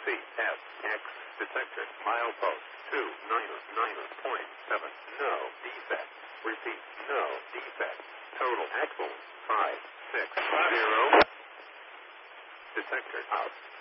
CSX detector. Milepost 299.7. No defect. Repeat. No defect. Total axle 560. Detector out.